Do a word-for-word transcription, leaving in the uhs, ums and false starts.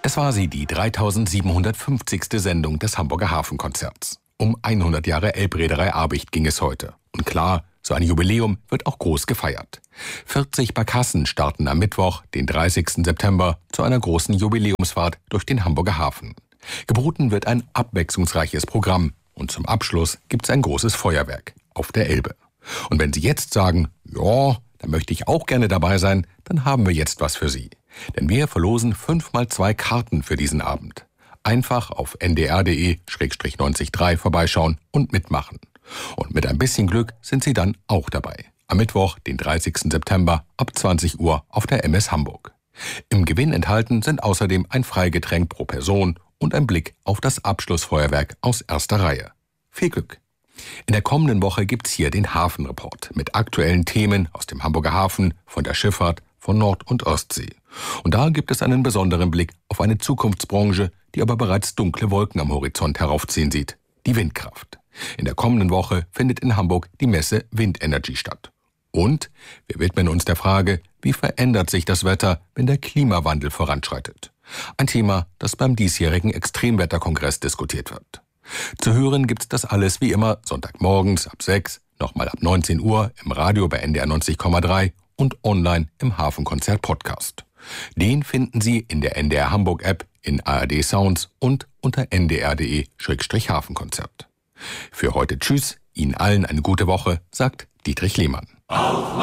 Es war sie, die dreitausendsiebenhundertfünfzigste Sendung des Hamburger Hafenkonzerts. Um hundert Jahre Elbreederei Abicht ging es heute. Und klar, so ein Jubiläum wird auch groß gefeiert. vierzig Barkassen starten am Mittwoch, den dreißigsten September, zu einer großen Jubiläumsfahrt durch den Hamburger Hafen. Geboten wird ein abwechslungsreiches Programm. Und zum Abschluss gibt's ein großes Feuerwerk auf der Elbe. Und wenn Sie jetzt sagen, ja, da möchte ich auch gerne dabei sein, dann haben wir jetzt was für Sie. Denn wir verlosen fünf mal zwei Karten für diesen Abend. Einfach auf n d r punkt d e Schrägstrich neunzig drei vorbeischauen und mitmachen. Und mit ein bisschen Glück sind Sie dann auch dabei. Am Mittwoch, den dreißigsten September, ab zwanzig Uhr auf der M S Hamburg. Im Gewinn enthalten sind außerdem ein Freigetränk pro Person und ein Blick auf das Abschlussfeuerwerk aus erster Reihe. Viel Glück! In der kommenden Woche gibt's hier den Hafenreport mit aktuellen Themen aus dem Hamburger Hafen, von der Schifffahrt, von Nord- und Ostsee. Und da gibt es einen besonderen Blick auf eine Zukunftsbranche, die aber bereits dunkle Wolken am Horizont heraufziehen sieht. Die Windkraft. In der kommenden Woche findet in Hamburg die Messe Windenergy statt. Und wir widmen uns der Frage, wie verändert sich das Wetter, wenn der Klimawandel voranschreitet? Ein Thema, das beim diesjährigen Extremwetterkongress diskutiert wird. Zu hören gibt's das alles wie immer Sonntagmorgens ab sechs, nochmal ab neunzehn Uhr im Radio bei N D R neunzig Komma drei und online im Hafenkonzert-Podcast. Den finden Sie in der N D R Hamburg-App, in A R D Sounds und unter n d r punkt d e Schrägstrich Hafenkonzert. Für heute tschüss, Ihnen allen eine gute Woche, sagt Dietrich Lehmann.